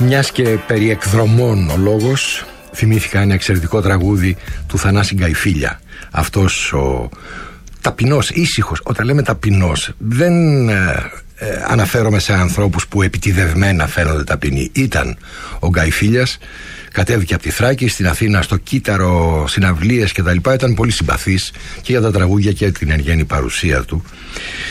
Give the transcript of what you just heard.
Μιας και περί εκδρομών ο λόγος, θυμήθηκα ένα εξαιρετικό τραγούδι του Θανάση Γκαϊφίλια. Αυτός ο ταπεινός, ήσυχος, όταν λέμε ταπεινός, δεν αναφέρομαι σε ανθρώπους που επιτηδευμένα φαίνονται ταπεινοί. Ήταν ο Γκαϊφίλιας, κατέβηκε από τη Θράκη στην Αθήνα στο κύτταρο, συναυλίες κτλ. Ήταν πολύ συμπαθής και για τα τραγούδια και την εν γέννη παρουσία του.